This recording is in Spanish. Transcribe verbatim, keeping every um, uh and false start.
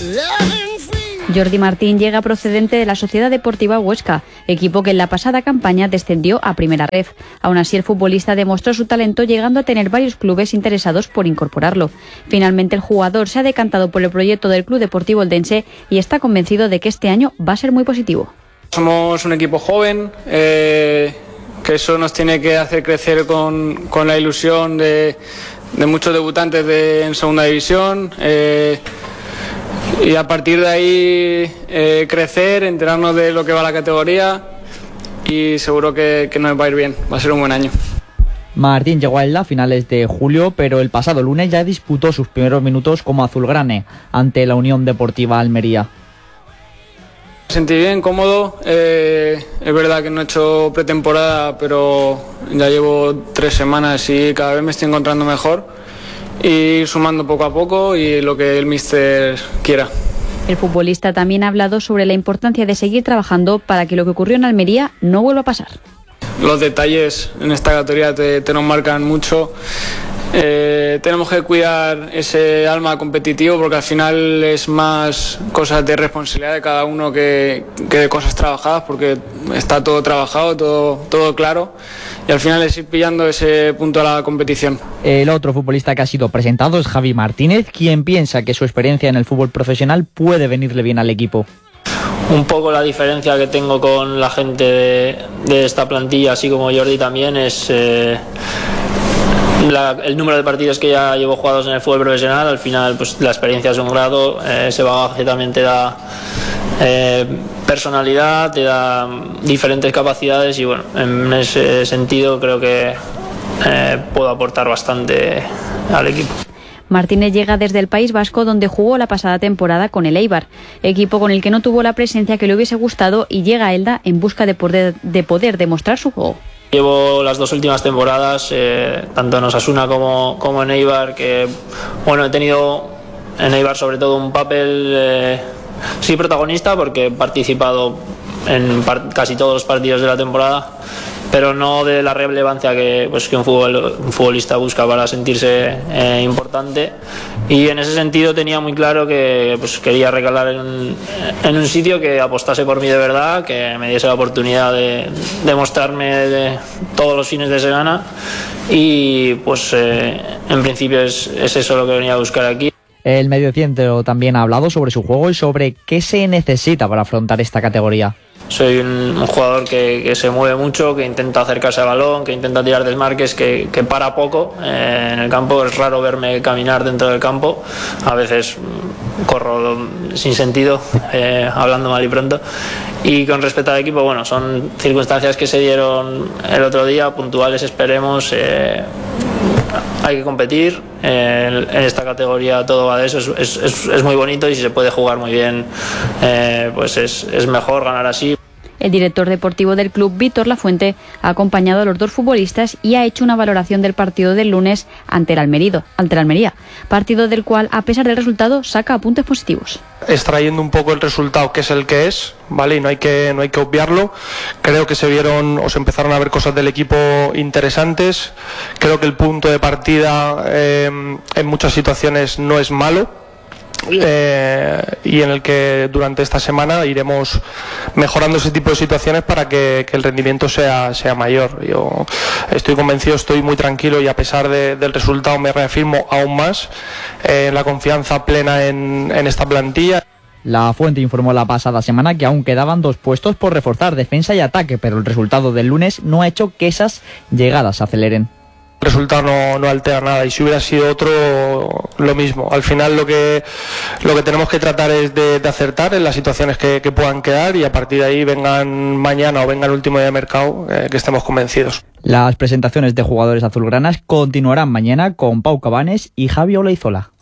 Jordi Martín llega procedente de la Sociedad Deportiva Huesca, equipo que en la pasada campaña descendió a Primera Ref. Aún así, el futbolista demostró su talento llegando a tener varios clubes interesados por incorporarlo. Finalmente, el jugador se ha decantado por el proyecto del Club Deportivo Eldense y está convencido de que este año va a ser muy positivo. Somos un equipo joven, eh, que eso nos tiene que hacer crecer con, con la ilusión de, de muchos debutantes de, en segunda división. Eh, Y a partir de ahí eh, crecer, enterarnos de lo que va la categoría y seguro que, que nos va a ir bien, va a ser un buen año. Martín llegó a Elda a finales de julio, pero el pasado lunes ya disputó sus primeros minutos como azulgrane ante la Unión Deportiva Almería. Me sentí bien, cómodo, eh, es verdad que no he hecho pretemporada, pero ya llevo tres semanas y cada vez me estoy encontrando mejor. Y sumando poco a poco y lo que el míster quiera. El futbolista también ha hablado sobre la importancia de seguir trabajando para que lo que ocurrió en Almería no vuelva a pasar. Los detalles en esta categoría te, te nos marcan mucho. Eh, tenemos que cuidar ese alma competitivo porque al final es más cosas de responsabilidad de cada uno que, que de cosas trabajadas, porque está todo trabajado, todo, todo claro, y al final es ir pillando ese punto a la competición. El otro futbolista que ha sido presentado es Javi Martínez, quien piensa que su experiencia en el fútbol profesional puede venirle bien al equipo. Un poco la diferencia que tengo con la gente de, de esta plantilla, así como Jordi también, es eh, la, el número de partidos que ya llevo jugados en el fútbol profesional. Al final, pues la experiencia es un grado, eh, ese bagaje también te da eh, personalidad, te da diferentes capacidades y bueno, en ese sentido creo que eh, puedo aportar bastante al equipo. Martínez llega desde el País Vasco, donde jugó la pasada temporada con el Eibar, equipo con el que no tuvo la presencia que le hubiese gustado, y llega a Elda en busca de poder, de poder demostrar su juego. Llevo las dos últimas temporadas, eh, tanto en Osasuna como, como en Eibar, que bueno, he tenido en Eibar sobre todo un papel, eh, sí protagonista, porque he participado en par- casi todos los partidos de la temporada, pero no de la relevancia que, pues, que un, futbol, un futbolista busca para sentirse eh, importante. Y en ese sentido tenía muy claro que pues, quería recalar en, en un sitio que apostase por mí de verdad, que me diese la oportunidad de, de mostrarme de, todos los fines de semana. Y pues eh, en principio es, es eso lo que venía a buscar aquí. El mediocentro también ha hablado sobre su juego y sobre qué se necesita para afrontar esta categoría. Soy un, un jugador que, que se mueve mucho, que intenta acercarse al balón, que intenta tirar desmarques, que, que para poco eh, en el campo. Es raro verme caminar dentro del campo, a veces corro sin sentido, eh, hablando mal y pronto. Y con respecto al equipo, bueno, son circunstancias que se dieron el otro día, puntuales esperemos. Eh, hay que competir, eh, en esta categoría todo va de eso, es, es, es muy bonito y si se puede jugar muy bien, eh, pues es, es mejor ganar así. El director deportivo del club, Víctor Lafuente, ha acompañado a los dos futbolistas y ha hecho una valoración del partido del lunes ante el, Almerido, ante el Almería, partido del cual, a pesar del resultado, saca apuntes positivos. Extrayendo un poco el resultado, que es el que es, ¿vale? Y no hay que, no hay que obviarlo. Creo que se vieron o se empezaron a ver cosas del equipo interesantes. Creo que el punto de partida eh, en muchas situaciones no es malo. Eh, y en el que durante esta semana iremos mejorando ese tipo de situaciones para que, que el rendimiento sea, sea mayor. Yo estoy convencido, estoy muy tranquilo y a pesar de, del resultado me reafirmo aún más en eh, la confianza plena en, en esta plantilla. La fuente informó la pasada semana que aún quedaban dos puestos por reforzar, defensa y ataque, pero el resultado del lunes no ha hecho que esas llegadas se aceleren. El resultado no, no altera nada y si hubiera sido otro lo mismo. Al final lo que lo que tenemos que tratar es de, de acertar en las situaciones que, que puedan quedar y a partir de ahí vengan mañana o venga el último día de mercado, eh, que estemos convencidos. Las presentaciones de jugadores azulgranas continuarán mañana con Pau Cabanes y Javi Olaizola.